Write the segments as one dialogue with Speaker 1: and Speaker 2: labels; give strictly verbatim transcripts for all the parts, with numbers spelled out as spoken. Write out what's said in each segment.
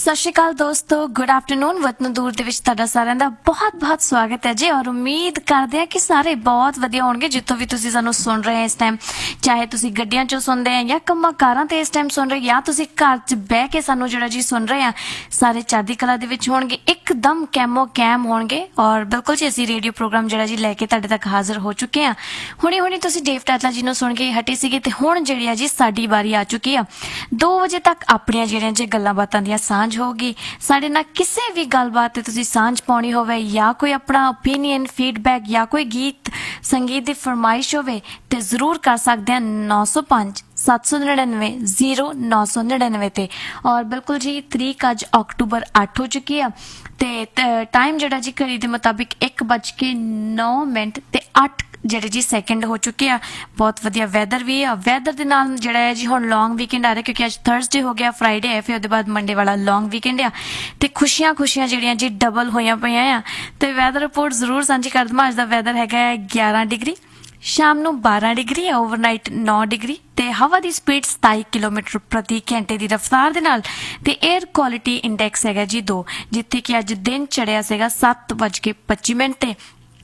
Speaker 1: ਸਤਿ ਸ਼੍ਰੀ ਅਕਾਲ ਦੋਸਤੋ, good afternoon. ਵਤਨ ਦੂਰ ਦੇ ਵਿੱਚ ਤੁਹਾਡਾ ਸਾਰਿਆਂ ਦਾ ਬਹੁਤ ਬਹੁਤ ਸਵਾਗਤ ਹੈ ਜੀ। ਔਰ ਉਮੀਦ ਕਰਦੇ ਹਾਂ ਕਿ ਸਾਰੇ ਬਹੁਤ ਵਧੀਆ ਹੋਣਗੇ ਜਿੱਥੋਂ ਵੀ ਤੁਸੀਂ ਸਾਨੂੰ ਸੁਣ ਰਹੇ ਹੋ ਇਸ ਟਾਈਮ, ਚਾਹੇ ਤੁਸੀਂ ਗੱਡੀਆਂ 'ਚੋਂ ਸੁਣਦੇ ਆ ਜਾਂ ਕੰਮਾਂ ਕਾਰਾਂ ਤੇ ਇਸ ਟਾਈਮ ਸੁਣ ਰਹੇ ਜਾਂ ਤੁਸੀਂ ਘਰ 'ਚ ਬਹਿ ਕੇ ਸਾਨੂੰ ਜਿਹੜਾ ਜੀ ਸੁਣ ਰਹੇ ਆ, ਸਾਰੇ ਚੜ੍ਹਦੀ ਕਲਾ ਦੇ ਵਿੱਚ ਹੋਣਗੇ, ਇੱਕਦਮ ਕੈਮੋ ਕੈਮ ਹੋਣਗੇ। ਔਰ ਬਿਲਕੁਲ ਜੀ ਅਸੀਂ ਰੇਡੀਓ ਪ੍ਰੋਗਰਾਮ ਜਿਹੜਾ ਜੀ ਲੈ ਕੇ ਤੁਹਾਡੇ ਤੱਕ ਹਾਜ਼ਰ ਹੋ ਚੁੱਕੇ ਆ। ਹੁਣੇ ਹੁਣੇ ਤੁਸੀਂ ਡੇਵ ਟੈਟਲਾ ਜੀ ਨੂੰ ਸੁਣ ਕੇ ਹਟੇ ਸੀਗੇ ਤੇ ਹੁਣ ਜਿਹੜੀ ਆ ਜੀ ਸਾਡੀ ਵਾਰੀ ਆ ਚੁੱਕੀ ਆ। ਦੋ ਵਜੇ ਤੱਕ ਆਪਣੀਆਂ ਜਿਹੜੀਆਂ ਜੀ ਗੱਲਾਂ ਬਾਤਾਂ ਦੀਆਂ ਸਾਂਝ ਹੋਗੀ। ਸਾਡੇ ਨਾਲ ਕਿਸੇ ਵੀ ਗੱਲਬਾਤ ਤੇ ਤੁਸੀਂ ਸਾਂਝ ਪਾਉਣੀ ਹੋਵੇ ਜਾਂ ਕੋਈ ਆਪਣਾ ਓਪੀਨੀਅਨ, ਫੀਡਬੈਕ ਜਾਂ ਕੋਈ ਗੀਤ ਸੰਗੀਤ ਦੀ ਫਰਮਾਇਸ਼ ਹੋਵੇ ਤੇ ਜ਼ਰੂਰ ਕਰ ਸਕਦੇ ਆ ਨੌ ਸੌ ਪੰਜ ਸੱਤ ਸੌ ਨੜਿਨਵੇਂ ਜ਼ੀਰੋ ਨੌ ਸੌ ਨੜਿਨਵੇਂ ਤੇ। ਔਰ ਬਿਲਕੁਲ ਜੀ ਤਰੀਕ ਅੱਜ ਅਕਤੂਬਰ ਅੱਠ ਹੋ ਚੁੱਕੀ ਆ ਤੇ ਟਾਈਮ ਜਿਹੜਾ ਜੀ ਘੜੀ ਦੇ ਮੁਤਾਬਿਕ ਇੱਕ ਵੱਜ ਕੇ ਨੌ ਮਿੰਟ ਤੇ ਅੱਠ ਜਿਹੜੇ ਜੀ ਸੈਕਿੰਡ ਹੋ ਚੁੱਕੇ ਆ। ਬਹੁਤ ਵਧੀਆ ਵੈਦਰ ਵੀ ਆ। ਵੈਦਰ ਦੇ ਨਾਲ ਜਿਹੜਾ ਹੈ ਜੀ ਹੁਣ ਲੌਂਗ ਵੀਕਐਂਡ ਆ ਰਿਹਾ ਕਿਉਂਕਿ ਅੱਜ ਥਰਸਡੇ ਹੋ ਗਿਆ, ਫਰਾਈਡੇ ਹੈ, ਫਿਰ ਉਹਦੇ ਬਾਅਦ ਮੰਡੇ ਵਾਲਾ ਲੌਂਗ ਵੀਕਐਂਡ ਆ ਤੇ ਖੁਸ਼ੀਆਂ ਖੁਸ਼ੀਆਂ ਜਿਹੜੀਆਂ ਜੀ ਡਬਲ ਹੋਈਆਂ ਪਈਆਂ ਆ। ਤੇ ਵੈਦਰ ਰਿਪੋਰਟ ਜ਼ਰੂਰ ਸਾਂਝੀ ਕਰ ਦਵਾਂ। ਅੱਜ ਦਾ ਵੈਦਰ ਹੈਗਾ ਗਿਆਰਾਂ ਡਿਗਰੀ, ਸ਼ਾਮ ਨੂੰ ਬਾਰਾਂ ਡਿਗਰੀ, ਓਵਰਨਾਈਟ ਨੌ ਡਿਗਰੀ ਤੇ ਹਵਾ ਦੀ ਸਪੀਡ ਸਤਾਈ ਕਿਲੋਮੀਟਰ ਪ੍ਰਤੀ ਘੰਟੇ ਦੀ ਰਫ਼ਤਾਰ ਦੇ ਨਾਲ ਤੇ 에ਅਰ ਕੁਆਲਿਟੀ ਇੰਡੈਕਸ ਹੈਗਾ ਜੀ ਦੋ, ਜਿੱਥੇ ਕਿ ਅੱਜ ਦਿਨ ਚੜਿਆ ਸੀਗਾ ਸੱਤ ਵੱਜ ਕੇ ਪੱਚੀ ਮਿੰਟ ਤੇ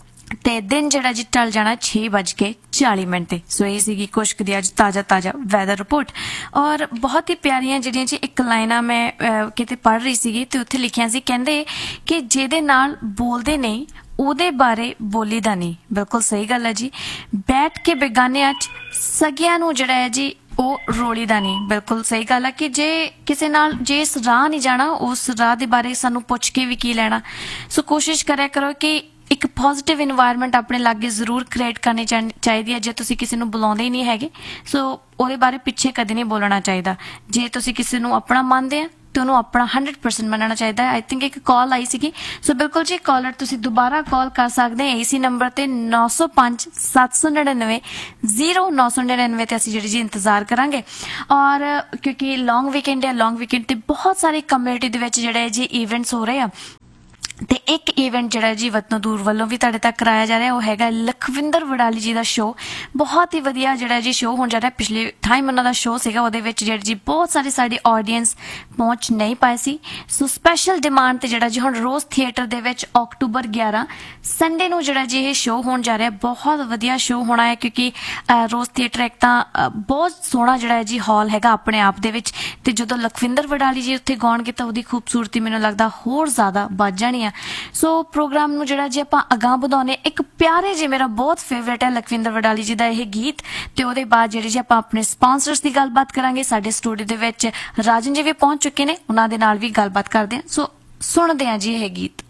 Speaker 1: ਤੇ ਦਿਨ ਜਿਹੜਾ ਜੀ ਢਲ ਜਾਣਾ ਛੇ ਵੱਜ ਕੇ ਚਾਲੀ ਮਿੰਟ ਤੇ। ਸੋ ਇਹ ਸੀਗੀ ਕੁਸ਼ਕ ਦੀ ਅੱਜ ਤਾਜ਼ਾ ਤਾਜ਼ਾ ਵੈਦਰ ਰਿਪੋਰਟ। ਔਰ ਬਹੁਤ ਹੀ ਪਿਆਰੀਆਂ ਜਿਹੜੀਆਂ ਜੀ ਇੱਕ ਲਾਈਨਾਂ ਮੈਂ ਕਿਤੇ ਪੜ੍ਹ ਰਹੀ ਸੀਗੀ ਤੇ ਉੱਥੇ ਲਿਖਿਆ ਸੀ, ਕਹਿੰਦੇ ਕਿ ਜਿਹਦੇ ਨਾਲ ਬੋਲਦੇ ਨਹੀਂ ਉਹਦੇ ਬਾਰੇ ਬੋਲੀ ਦਾ ਨਹੀਂ। ਬਿਲਕੁਲ ਸਹੀ ਗੱਲ ਹੈ ਜੀ। ਬੈਠ ਕੇ ਬੇਗਾਨਿਆਂ 'ਚ ਸਗਿਆਂ ਨੂੰ ਜਿਹੜਾ ਹੈ ਜੀ ਉਹ ਰੋਲੀ ਦਾ ਨਹੀਂ। ਬਿਲਕੁਲ ਸਹੀ ਗੱਲ ਹੈ ਕਿ ਜੇ ਕਿਸੇ ਨਾਲ ਜੇ ਇਸ ਰਾਹ ਨਹੀਂ ਜਾਣਾ, ਉਸ ਰਾਹ ਦੇ ਬਾਰੇ ਸਾਨੂੰ ਪੁੱਛ ਕੇ ਵੀ ਕੀ ਲੈਣਾ। ਸੋ ਕੋਸ਼ਿਸ਼ ਕਰਿਆ ਕਰੋ ਕਿ ਇੱਕ ਪੋਜ਼ਿਟਿਵ ਇਨਵਾਇਰਨਮੈਂਟ ਆਪਣੇ ਲਾਗੇ ਜ਼ਰੂਰ ਕ੍ਰੀਏਟ ਕਰਨੀ ਚਾਹੀਦੀ ਹੈ। ਜੇ ਤੁਸੀਂ ਕਿਸੇ ਨੂੰ ਬੁਲਾਉਂਦੇ ਹੀ ਨਹੀਂ ਹੈਗੇ ਸੋ ਉਹਦੇ ਬਾਰੇ ਪਿੱਛੇ ਕਦੇ ਨਹੀਂ ਬੋਲਣਾ ਚਾਹੀਦਾ। ਜੇ ਤੁਸੀਂ ਕਿਸੇ ਨੂੰ ਆਪਣਾ ਮੰਨਦੇ ਆ ਤੇ ਉਹਨੂੰ ਆਪਣਾ ਹੰਡਰਡ ਪਰਸੈਂਟ ਮੰਨਣਾ ਚਾਹੀਦਾ ਹੈ। ਆਈ ਥਿੰਕ ਇੱਕ ਕਾਲ ਆਈ ਸੀਗੀ, ਸੋ ਬਿਲਕੁਲ ਜੀ ਕਾਲਰ ਤੁਸੀਂ ਦੁਬਾਰਾ ਕਾਲ ਕਰ ਸਕਦੇ ਆ ਇਸੀ ਨੰਬਰ ਤੇ ਨੌ ਸੌ ਪੰਜ ਸੱਤ ਸੌ ਨੜਿਨਵੇਂ ਜ਼ੀਰੋ ਨੌ ਸੌ ਨੜਿਨਵੇਂ ਤੇ ਅਸੀਂ ਜਿਹੜੀ ਜੀ ਇੰਤਜ਼ਾਰ ਕਰਾਂਗੇ। ਔਰ ਕਿਉਂਕਿ ਲੌਂਗ ਵੀਕਐਂਡ ਹੈ, ਲੌਂਗ ਵੀਕਐਂਡ ਤੇ ਬਹੁਤ ਸਾਰੇ ਕਮਿਊਨਿਟੀ ਦੇ ਵਿੱਚ ਜਿਹੜੇ ਜੀ ਇਵੈਂਟਸ ਹੋ ਰਹੇ ਆ ਤੇ ਇੱਕ ਇਵੈਂਟ ਜਿਹੜਾ ਜੀ ਵਤਨੋਂ ਦੂਰ ਵੱਲੋਂ ਵੀ ਤੁਹਾਡੇ ਤੱਕ ਕਰਾਇਆ ਜਾ ਰਿਹਾ ਉਹ ਹੈਗਾ ਲਖਵਿੰਦਰ ਵਡਾਲੀ ਜੀ ਦਾ ਸ਼ੋਅ। ਬਹੁਤ ਹੀ ਵਧੀਆ ਜਿਹੜਾ ਜੀ ਸ਼ੋਅ ਹੋਣ ਜਾ ਰਿਹਾ। ਪਿਛਲੇ ਟਾਈਮ ਉਹਨਾਂ ਦਾ ਸ਼ੋਅ ਸੀਗਾ, ਉਹਦੇ ਵਿੱਚ ਜਿਹੜੀ ਜੀ ਬਹੁਤ ਸਾਰੀ ਸਾਡੀ ਆਡੀਅנס ਪਹੁੰਚ ਨਹੀਂ ਪਾਈ ਸੀ। ਸੋ ਸਪੈਸ਼ਲ ਡਿਮਾਂਡ ਤੇ ਜਿਹੜਾ ਜੀ ਹੁਣ ਰੋਜ਼ ਥੀਏਟਰ ਦੇ ਵਿੱਚ ਅਕਤੂਬਰ ਗਿਆਰਾਂ ਸੰਡੇ ਨੂੰ ਜਿਹੜਾ ਜੀ ਇਹ ਸ਼ੋਅ ਹੋਣ ਜਾ ਰਿਹਾ। ਬਹੁਤ ਵਧੀਆ ਸ਼ੋਅ ਹੋਣਾ ਹੈ ਕਿਉਂਕਿ ਰੋਜ਼ ਥੀਏਟਰ ਇੱਕ ਤਾਂ ਬਹੁਤ ਸੋਹਣਾ ਜਿਹੜਾ ਹੈ ਜੀ ਹਾਲ ਹੈਗਾ ਆਪਣੇ ਆਪ ਦੇ ਵਿੱਚ, ਤੇ ਜਦੋਂ ਲਖਵਿੰਦਰ ਵਡਾਲੀ ਜੀ ਉੱਥੇ ਗਾਉਣਗੇ ਤਾਂ ਉਹਦੀ ਖੂਬਸੂਰਤੀ ਮੈਨੂੰ ਲੱਗਦਾ ਹੋਰ ਜ਼ਿਆਦਾ ਵੱਧ ਜਾਣੀ ਆ। ਸੋ ਪ੍ਰੋਗਰਾਮ ਨੂੰ ਜਿਹੜਾ ਜੀ ਆਪਾਂ ਅਗਾਂਹ ਵਧਾਉਣੇ, ਇੱਕ ਪਿਆਰੇ ਜੇ ਮੇਰਾ ਬਹੁਤ ਫੇਵਰੇਟ ਹੈ ਲਖਵਿੰਦਰ ਵਡਾਲੀ ਜੀ ਦਾ ਇਹ ਗੀਤ, ਤੇ ਉਹਦੇ ਬਾਅਦ ਜਿਹੜੀ ਜੀ ਆਪਾਂ ਆਪਣੇ ਸਪਾਂਸਰਸ ਦੀ ਗੱਲਬਾਤ ਕਰਾਂਗੇ। ਸਾਡੇ ਸਟੂਡੀਓ ਦੇ ਵਿੱਚ ਰਾਜਨ ਜੀ ਵੀ ਪਹੁੰਚ ਚੁੱਕੇ ਨੇ, ਉਹਨਾਂ ਦੇ ਨਾਲ ਵੀ ਗੱਲਬਾਤ ਕਰਦੇ ਹਾਂ। ਸੋ ਸੁਣਦੇ ਹਾਂ ਜੀ ਇਹ ਗੀਤ।